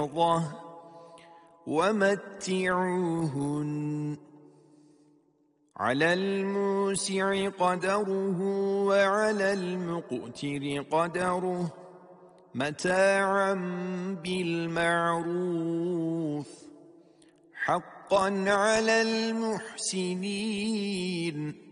ومتعوهن على الموسع قدره وعلى المقتر قدره متاعا بالمعروف حقا على المحسنين.